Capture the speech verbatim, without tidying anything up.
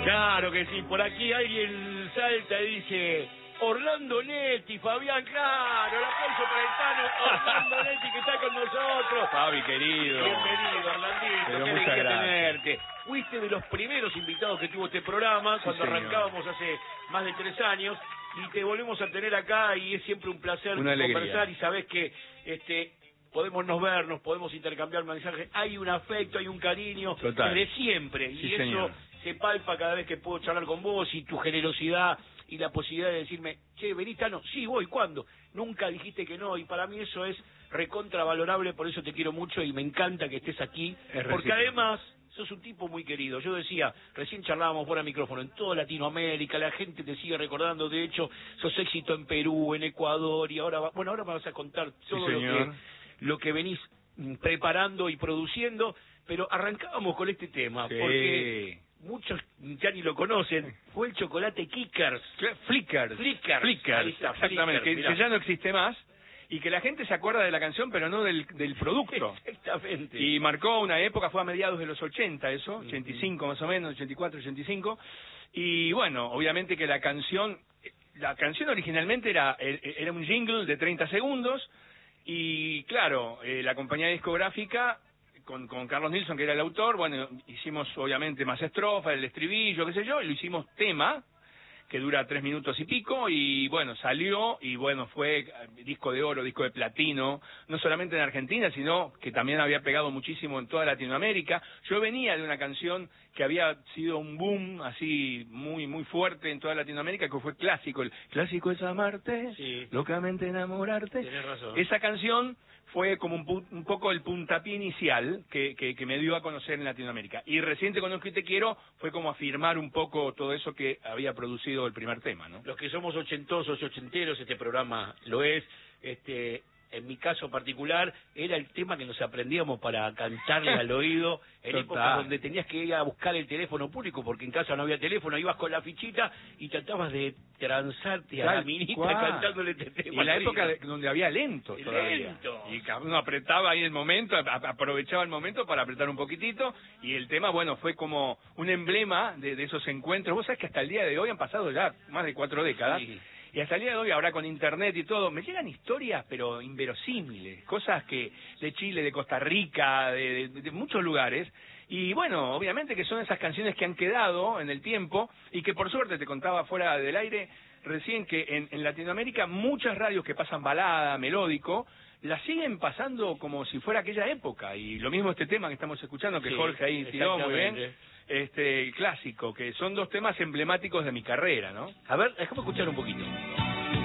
Claro que sí, por aquí alguien salta y dice... Orlando Netti, Fabián, claro, el aplauso para el Tano, Orlando Netti que está con nosotros. Fabi, querido. Bienvenido, Orlandito, Pero qué muchas alegría gracias. tenerte. Fuiste de los primeros invitados que tuvo este programa, Sí, cuando señor. arrancábamos hace más de tres años, y te volvemos a tener acá, y es siempre un placer Una alegría. conversar, y sabés que este podemos nos vernos, podemos intercambiar mensajes, hay un afecto, hay un cariño, Total. desde siempre, Sí, y eso señor. se palpa cada vez que puedo charlar con vos, y tu generosidad, y la posibilidad de decirme, che, venís, Tano, sí, voy, ¿cuándo? Nunca dijiste que no, y para mí eso es recontravalorable, por eso te quiero mucho y me encanta que estés aquí, Es porque recíproco. además sos un tipo muy querido. Yo decía, recién charlábamos fuera de micrófono, en toda Latinoamérica, la gente te sigue recordando, de hecho, sos éxito en Perú, en Ecuador, y ahora, va, bueno, ahora me vas a contar todo Sí, lo que, señor. lo que venís mm, preparando y produciendo, pero arrancábamos con este tema, Sí. porque... muchos ya ni lo conocen, fue el chocolate Kickers. Flickers. Flickers. Flickers, Ahí está, exactamente, Flickers, que, mirá. que ya no existe más y que la gente se acuerda de la canción pero no del, del producto. Exactamente. Y marcó una época, fue a mediados de los ochenta eso, Ujú. ochenta y cinco más o menos, ochenta y cuatro, ochenta y cinco. Y bueno, obviamente que la canción, la canción originalmente era, era un jingle de treinta segundos y claro, eh, la compañía discográfica... Con, con Carlos Nilsson, que era el autor, bueno, hicimos obviamente más estrofas, el estribillo, qué sé yo, y lo hicimos tema, que dura tres minutos y pico, y bueno, salió, y bueno, fue disco de oro, disco de platino, no solamente en Argentina, sino que también había pegado muchísimo en toda Latinoamérica. Yo venía de una canción que había sido un boom así muy muy fuerte en toda Latinoamérica, que fue clásico, el clásico es amarte, Sí. locamente enamorarte. Tenés razón. Esa canción fue como un, pu- un poco el puntapié inicial que, que, que me dio a conocer en Latinoamérica. Y recién Te Conozco y Te Quiero fue como afirmar un poco todo eso que había producido el primer tema, ¿no? Los que somos ochentosos y ochenteros, este programa lo es. Este, en mi caso particular, era el tema que nos aprendíamos para cantarle al oído en Total. épocas donde tenías que ir a buscar el teléfono público, porque en casa no había teléfono, ibas con la fichita y tratabas de transarte a la Tal minita cual. cantándole este Y tema. la al época oído. de- donde había lento todavía. Lento. Y cada uno apretaba ahí el momento, a- aprovechaba el momento para apretar un poquitito, y el tema, bueno, fue como un emblema de, de esos encuentros. Vos sabés que hasta el día de hoy han pasado ya más de cuatro décadas, Sí. y hasta el día de hoy, ahora con internet y todo, me llegan historias, pero inverosímiles, cosas que de Chile, de Costa Rica, de, de- de muchos lugares. Y bueno, obviamente que son esas canciones que han quedado en el tiempo y que por suerte, te contaba fuera del aire recién, que en, en Latinoamérica muchas radios que pasan balada, melódico, la siguen pasando como si fuera aquella época. Y lo mismo este tema que estamos escuchando, que Sí, Jorge ahí tiró muy bien, exactamente. este, el clásico, que son dos temas emblemáticos de mi carrera, ¿no? A ver, déjame escuchar un poquito.